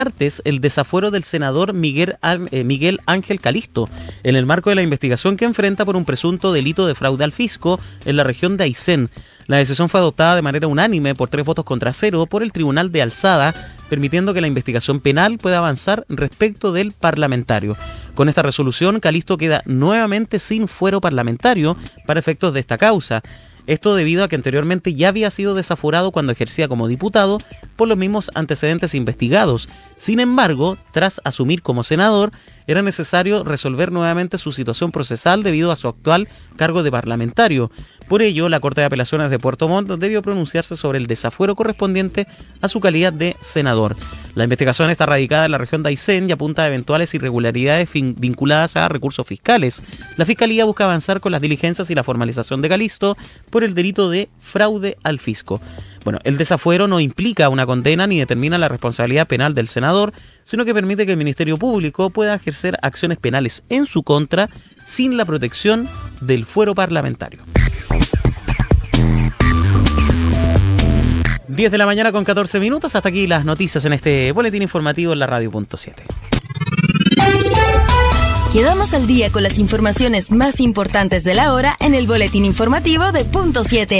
martes el desafuero del senador Miguel Ángel Calisto en el marco de la investigación que enfrenta por un presunto delito de fraude al fisco en la región de Aysén. La decisión fue adoptada de manera unánime por 3 votos contra 0 por el Tribunal de Alzada, permitiendo que la investigación penal pueda avanzar respecto del parlamentario. Con esta resolución, Calisto queda nuevamente sin fuero parlamentario para efectos de esta causa. Esto debido a que anteriormente ya había sido desaforado cuando ejercía como diputado por los mismos antecedentes investigados. Sin embargo, tras asumir como senador, era necesario resolver nuevamente su situación procesal debido a su actual cargo de parlamentario. Por ello, la Corte de Apelaciones de Puerto Montt debió pronunciarse sobre el desafuero correspondiente a su calidad de senador. La investigación está radicada en la región de Aysén y apunta a eventuales irregularidades vinculadas a recursos fiscales. La Fiscalía busca avanzar con las diligencias y la formalización de Calisto por el delito de fraude al fisco. Bueno, el desafuero no implica una condena ni determina la responsabilidad penal del senador, sino que permite que el Ministerio Público pueda ejercer acciones penales en su contra sin la protección del fuero parlamentario. 10 de la mañana con 14 minutos. Hasta aquí las noticias en este boletín informativo en la radio.7. Quedamos al día con las informaciones más importantes de la hora en el boletín informativo de Punto 7.